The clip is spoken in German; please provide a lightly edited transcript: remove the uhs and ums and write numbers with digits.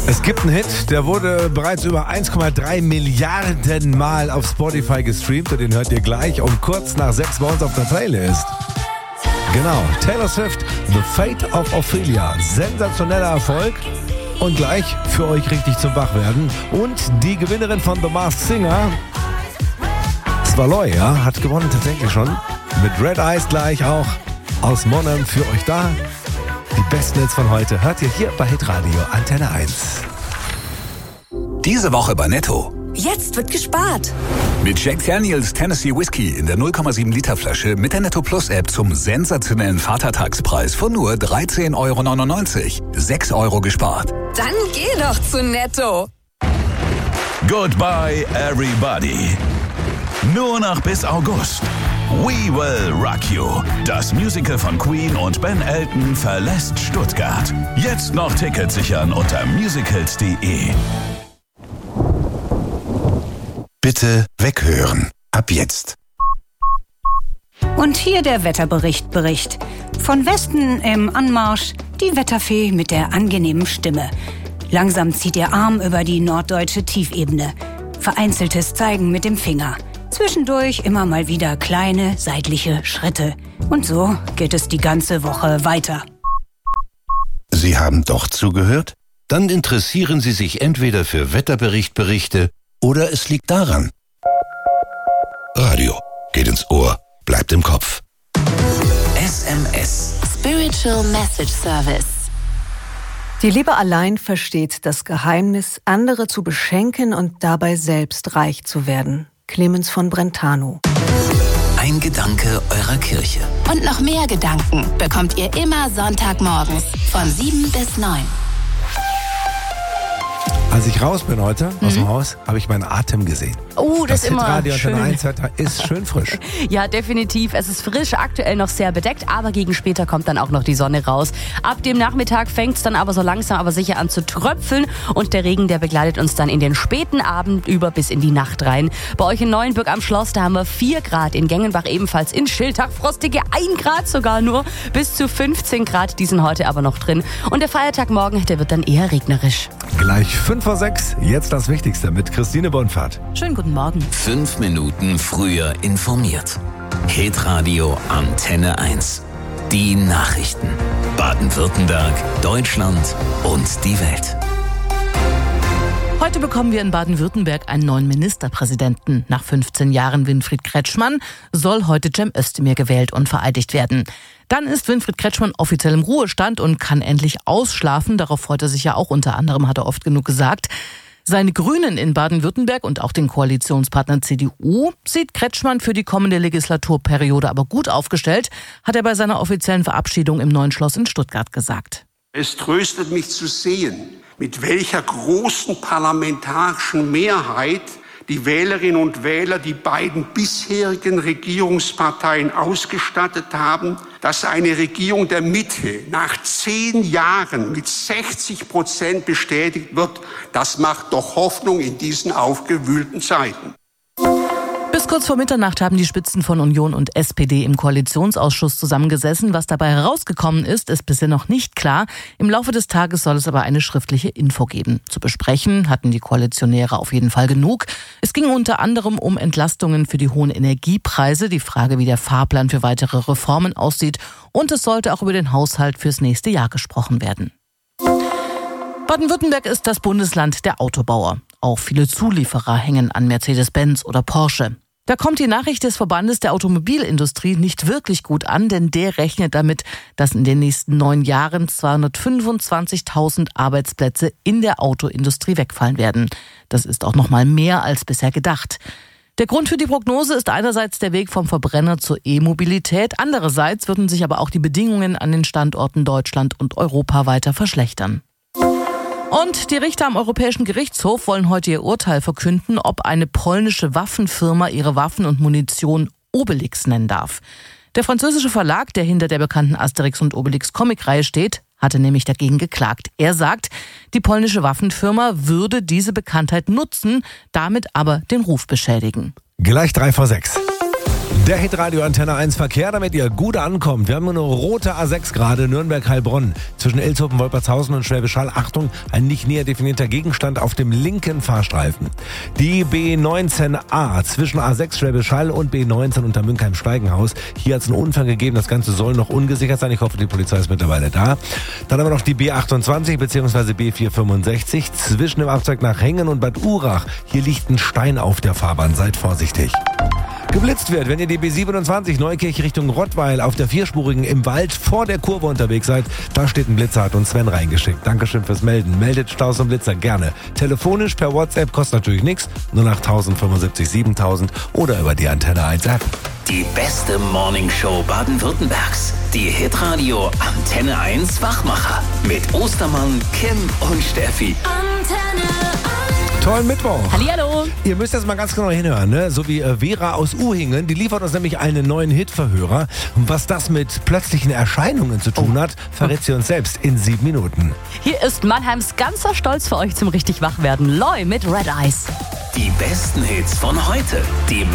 Es gibt einen Hit, der wurde bereits über 1,3 Milliarden Mal auf Spotify gestreamt und den hört ihr gleich um kurz nach 6 bei uns auf der Playlist. Genau, Taylor Swift, The Fate of Ophelia. Sensationeller Erfolg und gleich für euch richtig zum Wachwerden. Und die Gewinnerin von The Masked Singer, Svaloy, ja, hat gewonnen tatsächlich schon. Mit Red Eyes gleich auch aus Monheim für euch da. Die besten Hits von heute hört ihr hier bei Hitradio Antenne 1. Diese Woche bei Netto. Jetzt wird gespart. Mit Jack Daniels Tennessee Whiskey in der 0,7 Liter Flasche mit der Netto Plus App zum sensationellen Vatertagspreis von nur 13,99 €. 6 € gespart. Dann geh doch zu Netto. Goodbye everybody. Nur noch bis August. We Will Rock You. Das Musical von Queen und Ben Elton verlässt Stuttgart. Jetzt noch Tickets sichern unter musicals.de. Bitte weghören. Ab jetzt. Und hier der Wetterbericht. Von Westen im Anmarsch die Wetterfee mit der angenehmen Stimme. Langsam zieht ihr Arm über die norddeutsche Tiefebene. Vereinzeltes Zeigen mit dem Finger. Zwischendurch immer mal wieder kleine seitliche Schritte. Und so geht es die ganze Woche weiter. Sie haben doch zugehört? Dann interessieren Sie sich entweder für Wetterberichte oder es liegt daran. Radio geht ins Ohr, bleibt im Kopf. SMS. Spiritual Message Service. Die Liebe allein versteht das Geheimnis, andere zu beschenken und dabei selbst reich zu werden. Clemens von Brentano. Ein Gedanke eurer Kirche. Und noch mehr Gedanken bekommt ihr immer Sonntagmorgens von 7 bis 9. Als ich raus bin heute aus dem Haus, habe ich meinen Atem gesehen. Oh, das ist immer Hitradio schön. Antenne 1 Wetter ist schön frisch. Ja, definitiv. Es ist frisch, aktuell noch sehr bedeckt, aber gegen später kommt dann auch noch die Sonne raus. Ab dem Nachmittag fängt es dann aber so langsam aber sicher an zu tröpfeln und der Regen, der begleitet uns dann in den späten Abend über bis in die Nacht rein. Bei euch in Neuenbürg am Schloss, da haben wir 4 Grad, in Gengenbach ebenfalls, in Schiltach frostige 1 Grad sogar nur, bis zu 15 Grad, die sind heute aber noch drin. Und der Feiertag morgen, der wird dann eher regnerisch. Gleich 5:06, jetzt das Wichtigste mit Christine Bonfahrt. Schönen guten Morgen. 5 Minuten früher informiert. Hitradio Antenne 1. Die Nachrichten. Baden-Württemberg, Deutschland und die Welt. Heute bekommen wir in Baden-Württemberg einen neuen Ministerpräsidenten. Nach 15 Jahren Winfried Kretschmann soll heute Cem Özdemir gewählt und vereidigt werden. Dann ist Winfried Kretschmann offiziell im Ruhestand und kann endlich ausschlafen. Darauf freut er sich ja auch unter anderem, hat er oft genug gesagt. Seine Grünen in Baden-Württemberg und auch den Koalitionspartner CDU sieht Kretschmann für die kommende Legislaturperiode aber gut aufgestellt, hat er bei seiner offiziellen Verabschiedung im Neuen Schloss in Stuttgart gesagt. Es tröstet mich zu sehen, mit welcher großen parlamentarischen Mehrheit die Wählerinnen und Wähler die beiden bisherigen Regierungsparteien ausgestattet haben, dass eine Regierung der Mitte nach 10 Jahren mit 60% bestätigt wird. Das macht doch Hoffnung in diesen aufgewühlten Zeiten. Bis kurz vor Mitternacht haben die Spitzen von Union und SPD im Koalitionsausschuss zusammengesessen. Was dabei herausgekommen ist, ist bisher noch nicht klar. Im Laufe des Tages soll es aber eine schriftliche Info geben. Zu besprechen hatten die Koalitionäre auf jeden Fall genug. Es ging unter anderem um Entlastungen für die hohen Energiepreise, die Frage, wie der Fahrplan für weitere Reformen aussieht. Und es sollte auch über den Haushalt fürs nächste Jahr gesprochen werden. Baden-Württemberg ist das Bundesland der Autobauer. Auch viele Zulieferer hängen an Mercedes-Benz oder Porsche. Da kommt die Nachricht des Verbandes der Automobilindustrie nicht wirklich gut an, denn der rechnet damit, dass in den nächsten 9 Jahren 225.000 Arbeitsplätze in der Autoindustrie wegfallen werden. Das ist auch noch mal mehr als bisher gedacht. Der Grund für die Prognose ist einerseits der Weg vom Verbrenner zur E-Mobilität, andererseits würden sich aber auch die Bedingungen an den Standorten Deutschland und Europa weiter verschlechtern. Und die Richter am Europäischen Gerichtshof wollen heute ihr Urteil verkünden, ob eine polnische Waffenfirma ihre Waffen und Munition Obelix nennen darf. Der französische Verlag, der hinter der bekannten Asterix und Obelix Comicreihe steht, hatte nämlich dagegen geklagt. Er sagt, die polnische Waffenfirma würde diese Bekanntheit nutzen, damit aber den Ruf beschädigen. Gleich 5:03. Der Hitradio Antenne 1 Verkehr, damit ihr gut ankommt. Wir haben eine rote A6 gerade, Nürnberg-Heilbronn. Zwischen Ilshofen, Wolpertshausen und Schwäbisch Hall. Achtung, ein nicht näher definierter Gegenstand auf dem linken Fahrstreifen. Die B19a zwischen A6 Schwäbisch Hall und B19 unter Münkheim-Steigenhaus. Hier hat es einen Unfall gegeben. Das Ganze soll noch ungesichert sein. Ich hoffe, die Polizei ist mittlerweile da. Dann haben wir noch die B28 bzw. B465 zwischen dem Abzweig nach Hengen und Bad Urach. Hier liegt ein Stein auf der Fahrbahn. Seid vorsichtig. Geblitzt wird, wenn ihr die B27 Neukirch Richtung Rottweil auf der vierspurigen im Wald vor der Kurve unterwegs seid. Da steht ein Blitzer, hat uns Sven reingeschickt. Dankeschön fürs Melden. Meldet Staus und Blitzer gerne. Telefonisch per WhatsApp, kostet natürlich nichts. 08000 75 7000 oder über die Antenne 1 App. Die beste Morningshow Baden-Württembergs. Die Hitradio Antenne 1 Wachmacher. Mit Ostermann, Kim und Steffi. Antenne 1. Tollen Mittwoch. Hallihallo. Ihr müsst jetzt mal ganz genau hinhören, ne? So wie Vera aus Uhingen, die liefert uns nämlich einen neuen Hitverhörer. Und was das mit plötzlichen Erscheinungen zu tun hat, verrät sie uns selbst in 7 Minuten. Hier ist Mannheims ganzer Stolz für euch zum richtig Wachwerden. Loy mit Red Eyes. Die besten Hits von heute. Die